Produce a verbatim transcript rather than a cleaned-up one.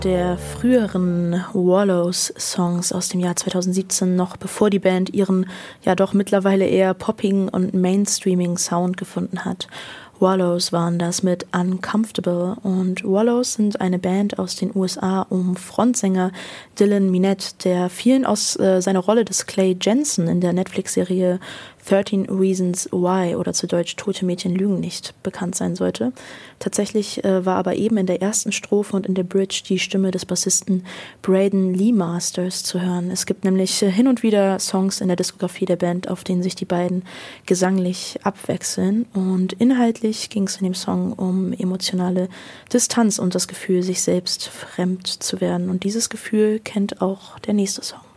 der früheren Wallows-Songs aus dem Jahr zweitausendsiebzehn, noch bevor die Band ihren ja doch mittlerweile eher poppigen und mainstreamigen Sound gefunden hat. Wallows waren das mit Uncomfortable, und Wallows sind eine Band aus den U S A um Frontsänger Dylan Minnette, der vielen aus äh, seiner Rolle des Clay Jensen in der Netflix-Serie thirteen Reasons Why oder zu Deutsch Tote Mädchen lügen nicht bekannt sein sollte. Tatsächlich äh, war aber eben in der ersten Strophe und in der Bridge die Stimme des Bassisten Braden Lee Masters zu hören. Es gibt nämlich äh, hin und wieder Songs in der Diskografie der Band, auf denen sich die beiden gesanglich abwechseln, und inhaltlich ging es in dem Song um emotionale Distanz und das Gefühl, sich selbst fremd zu werden, und dieses Gefühl kennt auch der nächste Song.